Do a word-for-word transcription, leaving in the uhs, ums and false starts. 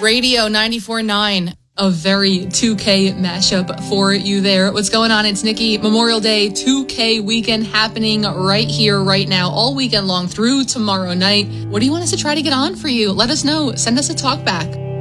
Radio ninety-four point nine. A very two K mashup for you there. What's going on? It's Nikki. Memorial Day two K weekend happening right here, right now, all weekend long through tomorrow night. What do you want us to try to get on for you? Let us know. Send us a talk back.